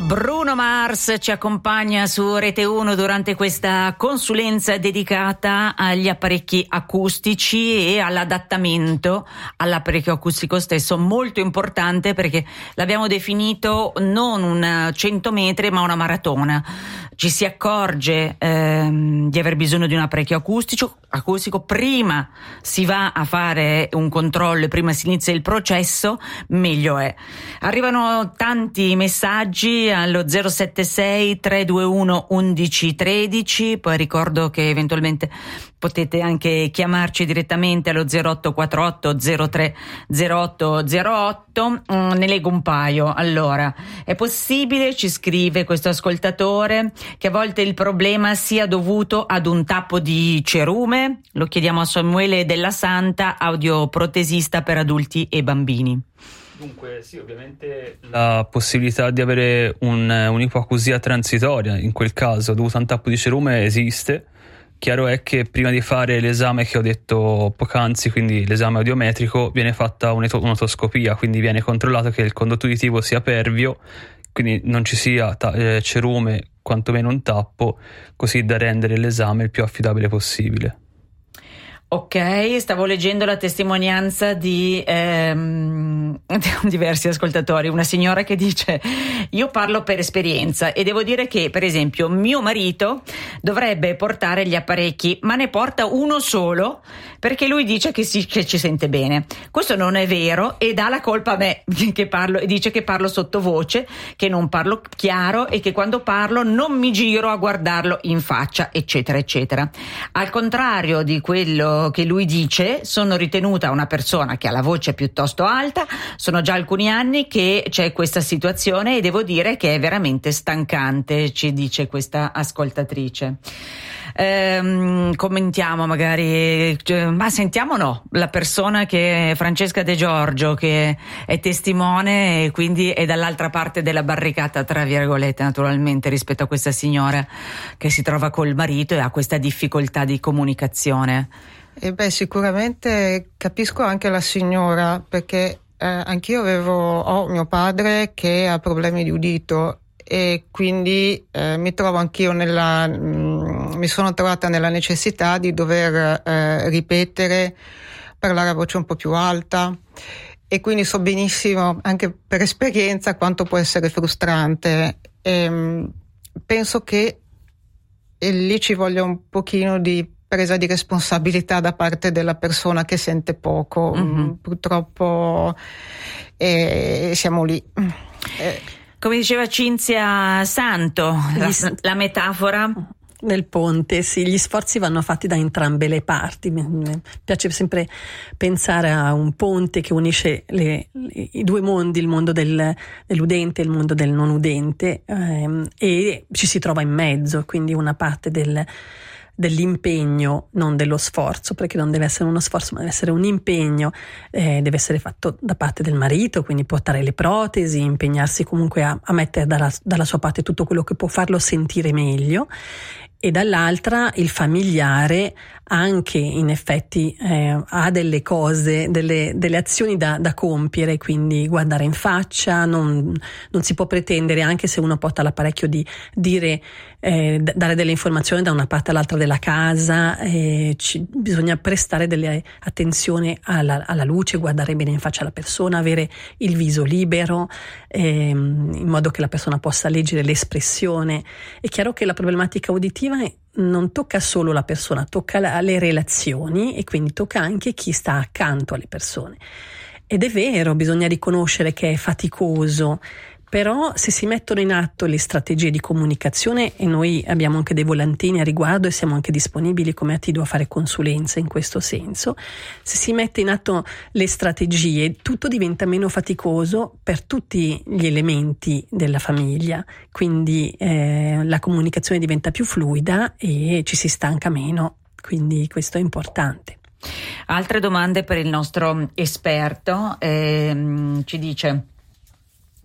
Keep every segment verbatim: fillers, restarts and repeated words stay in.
Bruno Mars ci accompagna su Rete uno durante questa consulenza dedicata agli apparecchi acustici e all'adattamento all'apparecchio acustico stesso, molto importante perché l'abbiamo definito non un cento metri ma una maratona. Ci si accorge ehm, di aver bisogno di un apparecchio acustico, acustico, prima si va a fare un controllo e prima si inizia il processo, meglio è. Arrivano tanti messaggi allo zero sette sei tre due uno undici tredici, poi ricordo che eventualmente potete anche chiamarci direttamente allo zero otto quattro otto zero tre zero otto zero otto. Mm, ne leggo un paio. Allora, è possibile, ci scrive questo ascoltatore, che a volte il problema sia dovuto ad un tappo di cerume? Lo chiediamo a Samuele Della Santa, audioprotesista per adulti e bambini. Dunque sì, ovviamente la possibilità di avere un, un'ipoacusia transitoria, in quel caso dovuta a un tappo di cerume, esiste. Chiaro è che prima di fare l'esame che ho detto poc'anzi, quindi l'esame audiometrico, viene fatta un'otoscopia, quindi viene controllato che il condotto uditivo sia pervio, quindi non ci sia ta- eh, cerume, quantomeno un tappo, così da rendere l'esame il più affidabile possibile. Ok, stavo leggendo la testimonianza di ehm, diversi ascoltatori, una signora che dice: io parlo per esperienza e devo dire che per esempio mio marito dovrebbe portare gli apparecchi ma ne porta uno solo perché lui dice che, si, che ci sente bene. Questo non è vero e dà la colpa a me che parlo e dice che parlo sottovoce, che non parlo chiaro e che quando parlo non mi giro a guardarlo in faccia, eccetera eccetera. Al contrario di quello che lui dice, sono ritenuta una persona che ha la voce piuttosto alta, sono già alcuni anni che c'è questa situazione e devo dire che è veramente stancante, ci dice questa ascoltatrice. Ehm, commentiamo magari, ma sentiamo no, la persona che è Francesca De Giorgio, che è testimone e quindi è dall'altra parte della barricata, tra virgolette, naturalmente, rispetto a questa signora che si trova col marito e ha questa difficoltà di comunicazione. E beh, sicuramente capisco anche la signora, perché eh, anch'io avevo ho mio padre che ha problemi di udito e quindi eh, mi trovo anch'io nella mh, mi sono trovata nella necessità di dover eh, ripetere, parlare a voce un po' più alta, e quindi so benissimo anche per esperienza quanto può essere frustrante. E, mh, penso che e lì ci voglia un pochino di presa di responsabilità da parte della persona che sente poco. Mm-hmm. Purtroppo eh, siamo lì. Eh. Come diceva Cinzia Santo, la, la metafora nel ponte, sì, gli sforzi vanno fatti da entrambe le parti. Mi piace sempre pensare a un ponte che unisce le, le, i due mondi, il mondo del, dell'udente e il mondo del non udente, ehm, e ci si trova in mezzo, quindi una parte del dell'impegno, non dello sforzo, perché non deve essere uno sforzo ma deve essere un impegno, eh, deve essere fatto da parte del marito, quindi portare le protesi, impegnarsi comunque a, a mettere dalla, dalla sua parte tutto quello che può farlo sentire meglio, e dall'altra il familiare anche in effetti eh, ha delle cose, delle, delle azioni da, da compiere, quindi guardare in faccia, non, non si può pretendere, anche se uno porta l'apparecchio, di dire eh, d- dare delle informazioni da una parte all'altra della casa, eh, ci, bisogna prestare delle attenzione alla, alla luce, guardare bene in faccia alla persona, avere il viso libero, ehm, in modo che la persona possa leggere l'espressione. È chiaro che la problematica uditiva non tocca solo la persona, tocca la, le relazioni, e quindi tocca anche chi sta accanto alle persone. Ed è vero, bisogna riconoscere che è faticoso, però se si mettono in atto le strategie di comunicazione, e noi abbiamo anche dei volantini a riguardo e siamo anche disponibili come Attido a fare consulenza in questo senso, se si mette in atto le strategie tutto diventa meno faticoso per tutti gli elementi della famiglia, quindi eh, la comunicazione diventa più fluida e ci si stanca meno, quindi questo è importante. Altre domande per il nostro esperto, ehm, ci dice: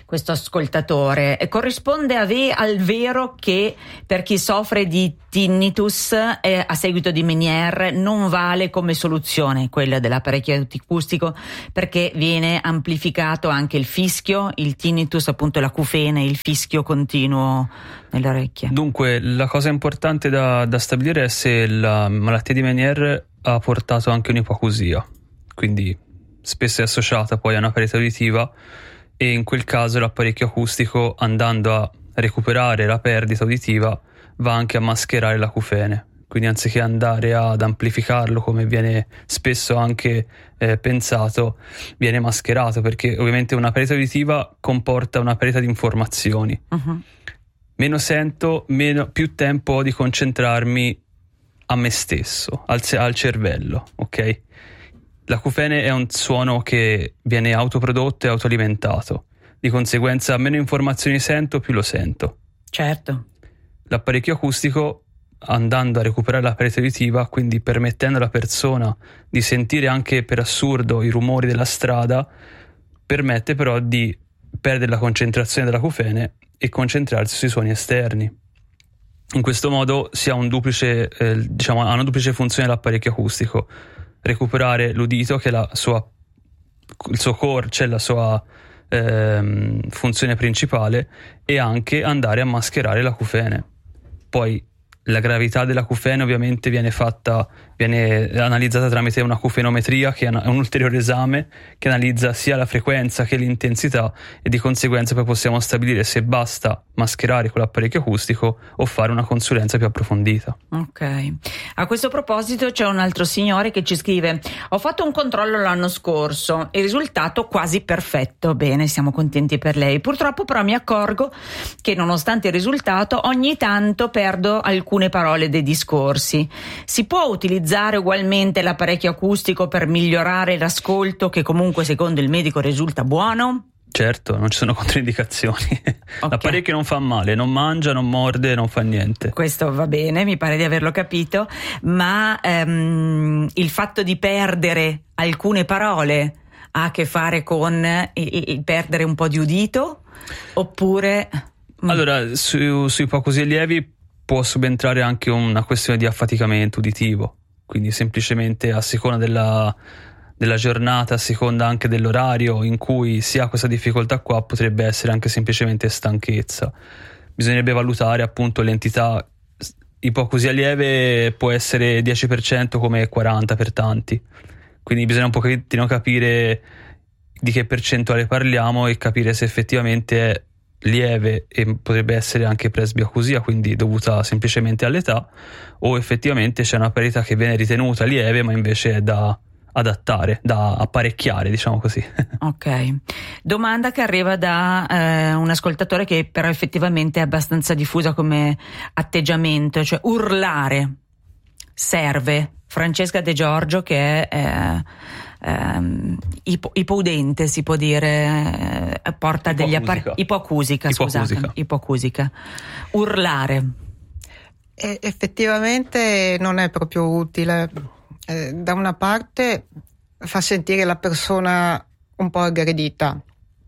questo ascoltatore. E corrisponde a ve- al vero che per chi soffre di tinnitus eh, a seguito di Meniere non vale come soluzione quella dell'apparecchio acustico, perché viene amplificato anche il fischio, il tinnitus, appunto l'acufene, il fischio continuo nelle orecchie. Dunque, la cosa importante da, da stabilire è se la malattia di Meniere ha portato anche un'ipoacusia, quindi spesso è associata poi a una perdita uditiva, e in quel caso l'apparecchio acustico, andando a recuperare la perdita uditiva, va anche a mascherare l'acufene. Quindi anziché andare ad amplificarlo, come viene spesso anche eh, pensato, viene mascherato, perché ovviamente una perdita uditiva comporta una perdita di informazioni. Uh-huh. Meno sento, meno, più tempo ho di concentrarmi a me stesso, al, al cervello, ok? L'acufene è un suono che viene autoprodotto e autoalimentato, di conseguenza meno informazioni sento, più lo sento. Certo. L'apparecchio acustico, andando a recuperare la perdita uditiva, quindi permettendo alla persona di sentire anche per assurdo i rumori della strada, permette però di perdere la concentrazione dell'acufene e concentrarsi sui suoni esterni. In questo modo si ha un duplice, eh, diciamo, ha una duplice funzione l'apparecchio acustico: recuperare l'udito, che è la sua, il suo core, cioè la sua ehm, funzione principale, e anche andare a mascherare l'acufene. Poi la gravità dell'acufene ovviamente viene fatta, viene analizzata tramite un'acufenometria, che è un ulteriore esame che analizza sia la frequenza che l'intensità, e di conseguenza poi possiamo stabilire se basta mascherare con l'apparecchio acustico o fare una consulenza più approfondita. Ok. A questo proposito c'è un altro signore che ci scrive: ho fatto un controllo l'anno scorso, il risultato quasi perfetto. Bene, siamo contenti per lei. Purtroppo però mi accorgo che nonostante il risultato ogni tanto perdo alcune parole dei discorsi. Si può utilizzare ugualmente l'apparecchio acustico per migliorare l'ascolto, che comunque secondo il medico risulta buono? Certo, non ci sono controindicazioni. Okay. L'apparecchio non fa male, non mangia, non morde, non fa niente. Questo va bene, mi pare di averlo capito, ma ehm, il fatto di perdere alcune parole ha a che fare con il perdere un po' di udito, oppure... Allora, su, sui ipoacusie lievi può subentrare anche una questione di affaticamento uditivo, quindi semplicemente a seconda della, della giornata, a seconda anche dell'orario in cui si ha questa difficoltà qua, potrebbe essere anche semplicemente stanchezza. Bisognerebbe valutare appunto l'entità. Ipoacusia lieve può essere dieci per cento come quaranta per per tanti, quindi bisogna un pochettino capire di che percentuale parliamo e capire se effettivamente è lieve e potrebbe essere anche presbioacusia, quindi dovuta semplicemente all'età, o effettivamente c'è una perdita che viene ritenuta lieve ma invece è da adattare, da apparecchiare, diciamo così. Ok. Domanda che arriva da eh, un ascoltatore che però effettivamente è abbastanza diffusa come atteggiamento, cioè urlare serve. Francesca De Giorgio, che è eh, ehm, ipo, ipoudente, si può dire, eh, porta degli apparecchi, ipoacusica, scusate, ipoacusica. Urlare. E effettivamente non è proprio utile. Eh, da una parte fa sentire la persona un po' aggredita,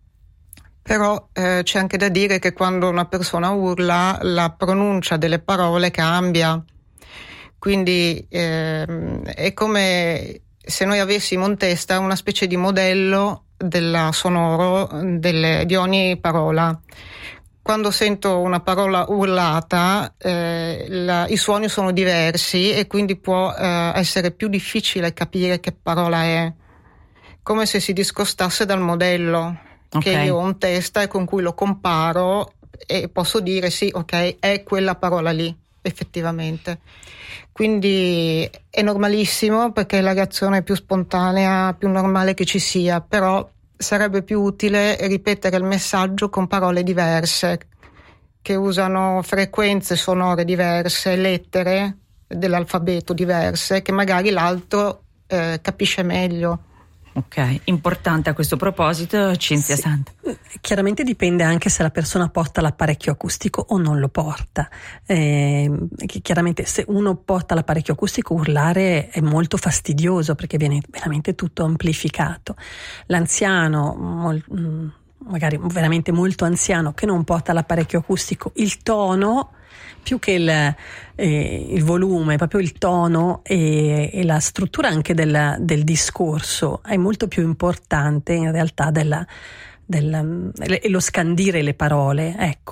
però eh, c'è anche da dire che quando una persona urla la pronuncia delle parole cambia. Quindi ehm, è come se noi avessimo in testa una specie di modello della sonoro delle, di ogni parola. Quando sento una parola urlata eh, la, i suoni sono diversi e quindi può eh, essere più difficile capire che parola è, come se si discostasse dal modello okay. che io ho in testa e con cui lo comparo e posso dire sì, ok, è quella parola lì effettivamente. Quindi è normalissimo, perché è la reazione più spontanea, più normale che ci sia, però sarebbe più utile ripetere il messaggio con parole diverse, che usano frequenze sonore diverse, lettere dell'alfabeto diverse, che magari l'altro eh, capisce meglio. Ok, importante a questo proposito, Cinzia sì. Santa. Chiaramente dipende anche se la persona porta l'apparecchio acustico o non lo porta. Eh, chiaramente se uno porta l'apparecchio acustico, urlare è molto fastidioso perché viene veramente tutto amplificato. L'anziano mol, magari veramente molto anziano che non porta l'apparecchio acustico, il tono più che il, eh, il volume, proprio il tono e, e la struttura anche del, del discorso è molto più importante in realtà della, del, e lo scandire le parole, ecco.